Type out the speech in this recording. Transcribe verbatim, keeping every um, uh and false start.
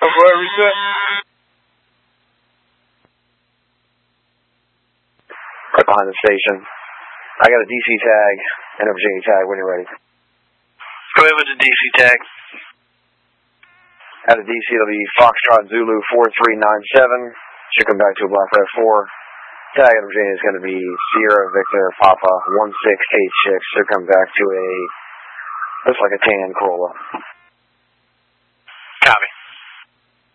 Before reset. Right behind the station. I got a D C tag and a Virginia tag when you're ready. Go ahead with the D C tag. At a D C, it'll be Foxtrot Zulu four three nine seven. Should come back to a Black Red four. Tag in Virginia is going to be Sierra Victor Papa one six eight six. Should come back to a, looks like a tan Corolla.